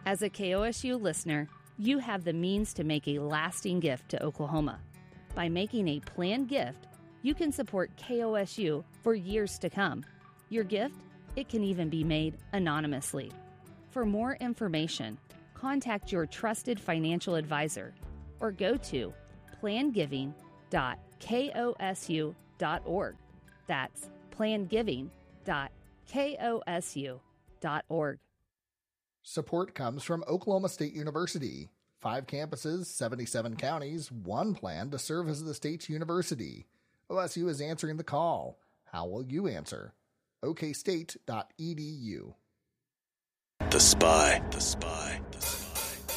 As a KOSU listener, you have the means to make a lasting gift to Oklahoma. By making a planned gift, you can support KOSU for years to come. Your gift, it can even be made anonymously. For more information, contact your trusted financial advisor or go to plangiving.kosu.org. That's plangiving.kosu.org. Support comes from Oklahoma State University. 5 campuses, 77 counties, one plan to serve as the state's university. OSU is answering the call. How will you answer? okstate.edu. The Spy.